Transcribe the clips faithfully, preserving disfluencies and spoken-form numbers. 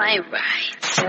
my rights.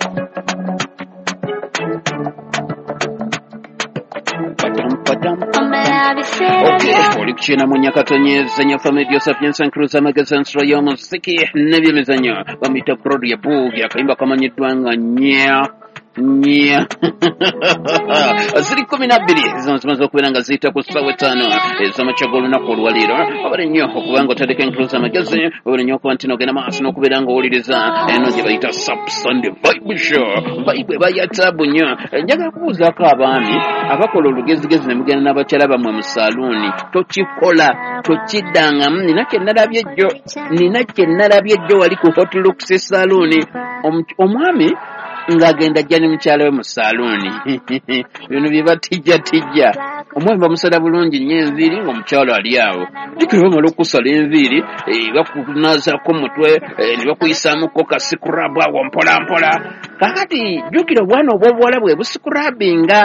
Okay, olikishina munyakatonye zenya family Sapiens and Cruiser magazine ya muziki n'ebyemizanyo bamita prod ya Boogie akaimba kamanyiddwa nga nya nya ziri kumi na bbiri zino zimaze okubeera nga ziyita ku ssaawa ttaano ez'amakya olunaku olwaleero abali nnyo okuba nga otadeko Cruiser magazine obali nnyo okuba nti n'ogenda maaso n'okubeera nga owuliriza eno gye bayita Sub Sunday Vibe Show Vibe bayatabu nnyo. Njagala kubuuzaako abaami abakola olugezigezi ne mugenda n'abakyala bammwe mu saaluuni tokikola tokiddangamu. nina kye nalabye jjo nina kye nalabye jjo wali ku Hot Looks saaluuni omwami ng'agenda ajja ne mukyala we mu saaluuni bino bye batijja tijja omwami bamusala bulungi nnyo enviiri ng'omukyala ali awo jjukira bamala okusala enviiri bakunaazako mutwe ne bakuyisaamuko kasikurabu awo mpola mpola kakati jjukira obwana obw'obuwala bwe busikurabinga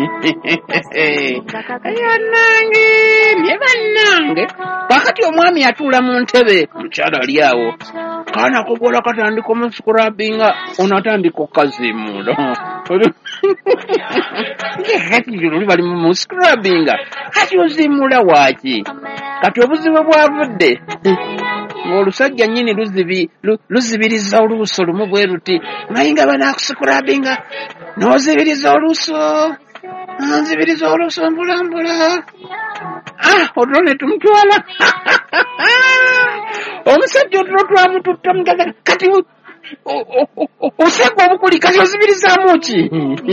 ayannange bye bannange kakati omwami atuula mu ntebe omukyala ali awo kaana kogola katandika omusikurabinga ono atandika okazimulo kati luli bali mu scrubbinga kati ozimula waaki kati obuzibu bwavudde ng'olusajja nnyini luzibi luzibiriza oluuso lumu bwe ruti nayenga banaakusikurabinga n'ozibiriza oluuso nzibiriza oluuso mbulambula ah otulo ne tumutwala omusajja otulo twamututta mugaga kati osega obukuli kati ozibirizaamu ki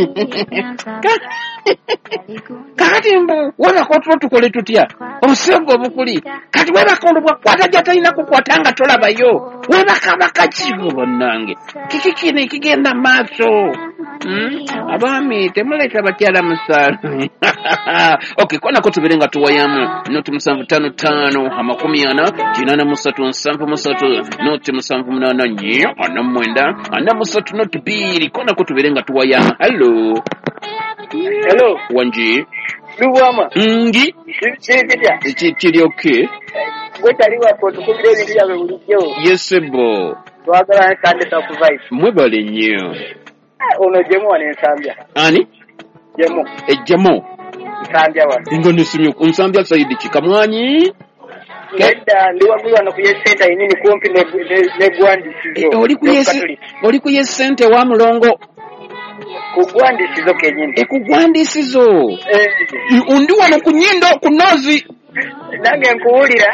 kakati mbu webaka otulo tukole tutya osega obukuli kati webaka olubwa kwata gyatalina kukwata nga tolabayo webaka bakakigo bannange kiki kino ekigenda maaso abaami temuleta bakyala musaala okay kwanako tubere nga tuwayamu noti musanvu tano tano amakumi ana kinaana musatu nsanvu musatu noti musanvu munaana nnyo ana mwenda ana musatu noti bbiri kwanako tubere nga tuwayamu. Hello hello wanji luwama ngi kiri kiri okay wetali wapo tukubira ebintu byawe bulijjo yesebo twagala kandi takuvibe mwebale nnyo ono jemu wane nsambya ani jemu ejjamo nsambya wane ngo nisimye nsambya Saidi Kikamwanyi kedda ndi wagulu wano kuye center inini kumpi ne ne gwandisizo oli kuye oli kuye center wa mulongo kugwandisizo kenyini e kugwandisizo eh undi wano kunyindo kunozi nange nkuwulira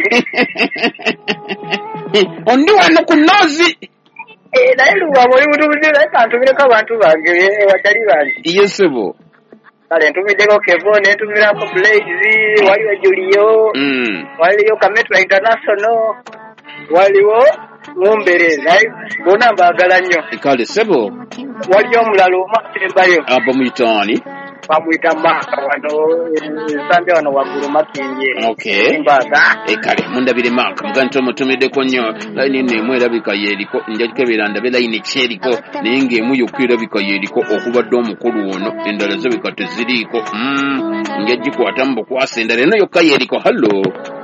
undi wano kunozi eh naye luwa muri mutubizira kantumira abantu bange watali bange yesebo kale ntumideko Kevo ne ntumirako Blaze waliwo Julio mm waliwo Kametro International waliwo Mumbere naye bona mbagala nnyo kale sebo waliwo mulalo matembayo abo muitani bamwita maka wano nsambya wano waggulu makinje okay mbaga e kale mundabire maka muganto mutumideko nnyo line nemu erabika yeriko njagikebera ndabe line kyeriko naye ng'emu yokka erabika yeriko okubadde omukulu ono endala zebika teziriiko mm njagikwata mu bukwasa endala eno yokka yeriko. Hallo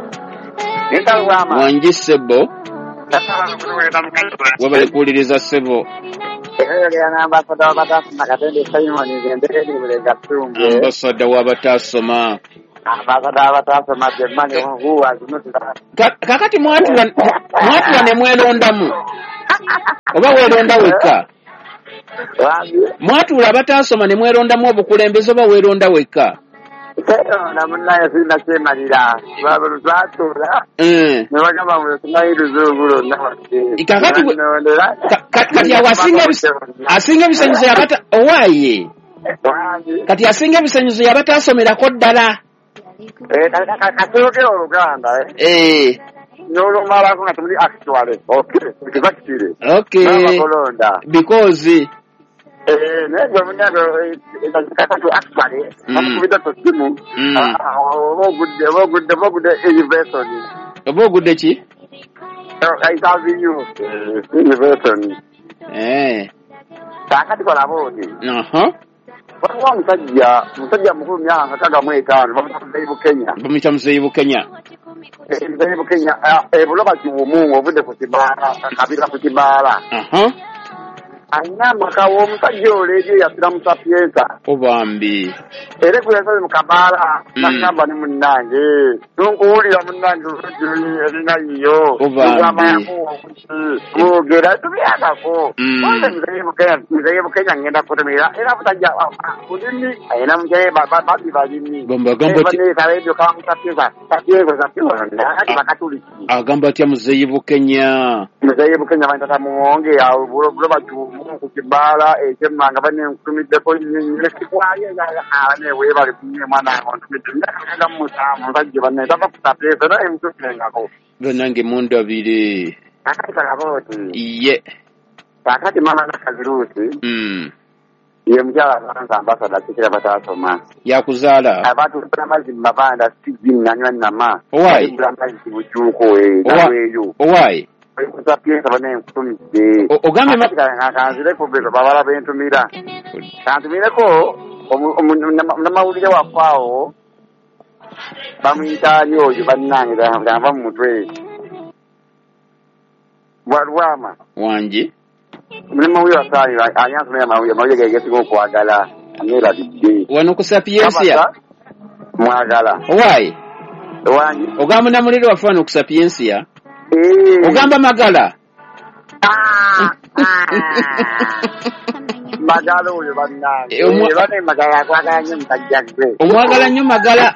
wanji sebo wabale kuwuliriza sebo ambasada w'abatasoma kakati mwatula mwatula ne mwelondamu oba weeronda wekka mwatula abatasoma ne mwerondamu obukulembeze oba weeronda wekka na munaye sina kyemalira babulu twatula eh ne bagamba mu tunayiruzo obulo nabati kakati kati awasinga asinga bisanyizo yakata owaye kati asinga bisanyizo yabatasomerako ddala eh kakatokera oluganda eh nolo mala kuna tumuli actually okay kikatire okay because eh nego munyago ekakata to actually akubita to simu ah obude obude obude elevation obude ki I have you elevation eh kakati kola bodi aha kwa musajja musajja mukuru myaka kaga mwetano bamusayibu Kenya bamusayibu Kenya bamusayibu Kenya eh buloba kiwumu obude kutibala kabira kutibala aha alina amakawo omusajja olege yasira mu Sapienza obambi era gwe yasaze mu Kabaala nakamba ni munnange nkuwulira munnange oluggi erina yiyo obambi bwogera tubyagako muzeeyi Bukenya ngenda kutumira era butajja kulimi ayina muzeeyi babi balimi baneekaredio kawa mu Sapienza Sapienza Sapienza ati bakatuliki agamba atya muzeeyi Bukenya muzeeyi Bukenya bantata muwonge awo bulo bajumu ku Kibaala ekyemmanga banenkutumiddeko nyine sikwaye abane weebale kumye mwana ontumidde nga musamu bajje banne tava ku Sapienza naye mututengako banange mundabire akati kalaboti iye akati mama nakazirusi mm ye mjala kwanza ambassador kikira batasoma yakuzaala abantu bamazi mabanda sijinna nywa nama owai bamazi buchuko e naweyo owai kusapienza bane kutumide ogambe makanzire ko bero babala bentumira kantumire ko namawulire wakwao bamwitani oyo bannange bava mu mutwe bwarwama wanje mulema huyo asali anyansomera mawulire mawulire gegesiga okwagala anyera bidde wano ku Sapienza mwagala owai wanje ogamba namulire wafano ku Sapienza eh ogamba magala magala oyo bannange bane magala kwagala nnyo mutajjagwe omwagala nnyo magala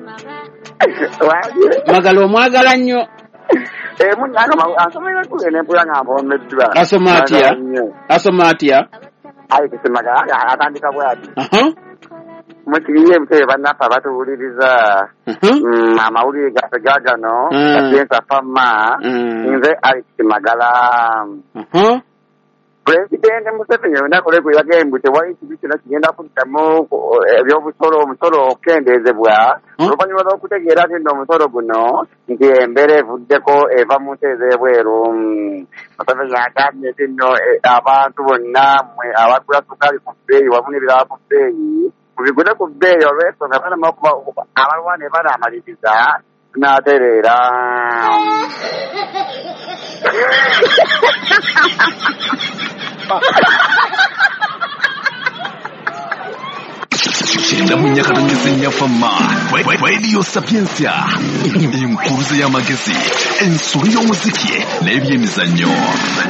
magala omwagala nnyo eh munnanga asomera kugenda mpula ngamba omeddwa asoma atya asoma atya ayi kisemagala atandika bwati aha mukiriye mutebe bannafa batuwuliriza amawulire gaffe gaagano Sapienza fama nze Alex Magala Pulezidenti Museveni olunaku lwe yagambye mbu tewali kibi kyonna kigenda kuddamu ebyobusolo omusolo okukendeezebwa oluvannyuma lw'okutegeera nti nno omusolo guno nti embeera evuddeko eva mu nsi ez'ebweru Museveni agambye nti nno abantu bonna mmwe abagula sukaali ku bbeeyi wamu n'ebirala ku bbeeyi mubigule ku bbeeyi olw'ensonga abalwana ne banaamaliriza tunaatereera Chenda munyakata ngesenya fama Radio Sapienza Inkuruze y'amagezi ensuri y'omuziki n'ebyemizannyo